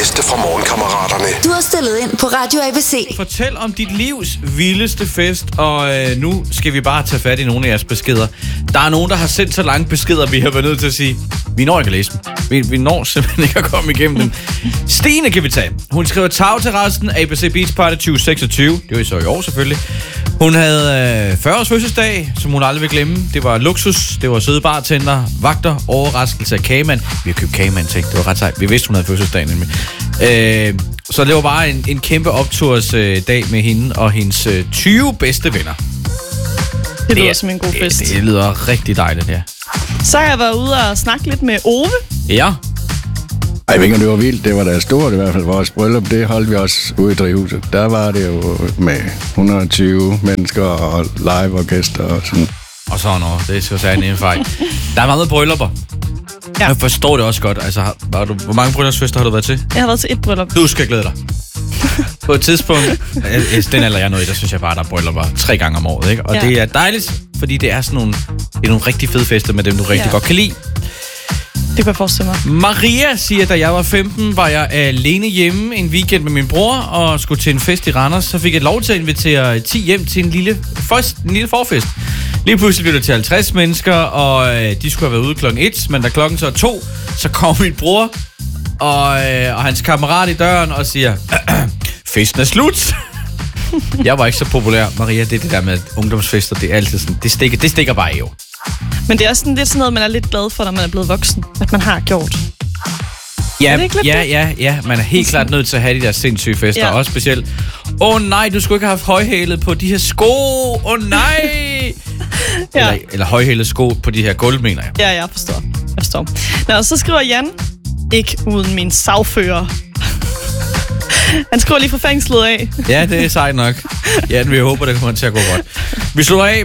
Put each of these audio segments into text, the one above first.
vildeste fra morgenkammeraterne. Du har stillet ind på Radio ABC. Fortæl om dit livs vildeste fest, og nu skal vi bare tage fat i nogle af jeres beskeder. Der er nogen, der har sendt så lange beskeder, vi har været nødt til at sige, vi når ikke at læse dem. Vi når simpelthen ikke at komme igennem dem. Stine kan vi tage. Hun skriver tagterrassen ABC Beach Party 2026. Det var så i år selvfølgelig. Hun havde 40-års fødselsdag, som hun aldrig vil glemme. Det var luksus, det var søde bartender, vagter, overraskelse af kagemand. Vi har købt kagemand, tænkte. Det var ret sejt. Vi vidste, hun havde fødselsdag nemlig. Så det var bare en kæmpe optursdag med hende og hendes 20 bedste venner. Det lyder som en god fest. Det lyder rigtig dejligt, ja. Så har jeg været ude og snakke lidt med Ove. Ja. Jeg ved ikke, om det var vildt. Det var da stort i hvert fald. Vores bryllup, det holdt vi også ude i drivhuset. Der var det jo med 120 mennesker og live-orkester og sådan. Og sådan noget. Det skal jeg sige en fejl. Der er meget bryllupper. Ja. Jeg forstår det også godt. Altså, hvor mange bryllupsfester har du været til? Jeg har været til 1 bryllup. Du skal glæde dig. På et tidspunkt, den alder jeg nåede, der synes jeg bare, der er bryllupper 3 gange om året, ikke? Og ja. Det er dejligt, fordi det er sådan nogle rigtig fede fester med dem, du rigtig godt kan lide. Det kan jeg forestille mig. Maria siger, da jeg var 15, var jeg alene hjemme en weekend med min bror og skulle til en fest i Randers. Så fik jeg lov til at invitere 10 hjem til en lille forfest. Lige pludselig blev det til 50 mennesker, og de skulle have været ude klokken 1, men da klokken så er 2, så kom min bror og hans kammerat i døren og siger, festen er slut. Jeg var ikke så populær, Maria. Det er det der med ungdomsfester, det er altid sådan, det stikker bare jo. Men det er også lidt sådan noget, man er lidt glad for, når man er blevet voksen, at man har gjort. Ja, man er helt klart nødt til at have de der sindssyge fester, også specielt. Nej, du skulle ikke have haft højhælet på de her sko. Nej! Eller højhælet sko på de her gulv, mener jeg. Ja, jeg forstår. Nå, så skriver Jan, ikke uden min sagfører. Han skriver lige fra fængslet af. Ja, det er sejt nok. Ja, vi håber, det kommer til at gå godt. Vi slutter af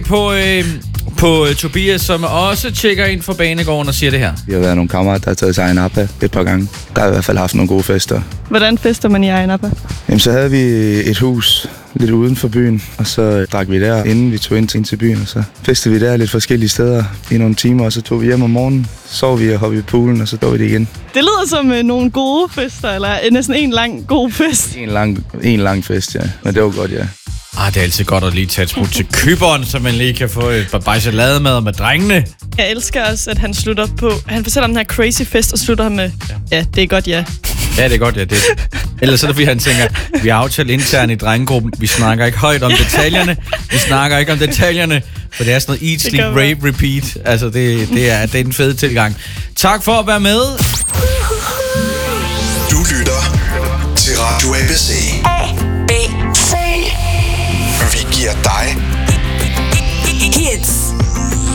på Tobias, som også tjekker ind for banegården og siger det her. Vi har været nogle kammerater, der har taget sig Ayia Napa et par gange. Der har i hvert fald haft nogle gode fester. Hvordan fester man i Ayia Napa? Jamen, så havde vi et hus lidt uden for byen, og så drak vi der, inden vi tog ind til byen. Og så festede vi der lidt forskellige steder i nogle timer, og så tog vi hjem om morgenen. Så sov vi og hoppede i poolen, og så tog vi det igen. Det lyder som nogle gode fester, eller næsten en lang god fest. En lang fest, ja. Men det var godt, ja. Det er altid godt at lige tage et smut til Kyberen, så man lige kan få et par bajsalademad med drengene. Jeg elsker også, at han slutter på... Han fortæller om den her crazy fest, og slutter ham med... Ja, det er godt, ja. Ja, det er godt, ja. Ellers så er det, fordi han tænker, vi har aftalt internt i drengegruppen. Vi snakker ikke højt om detaljerne. For det er sådan noget eat, sleep, rape, repeat. Altså, det er en fed tilgang. Tak for at være med. Du lytter til Radio ABC.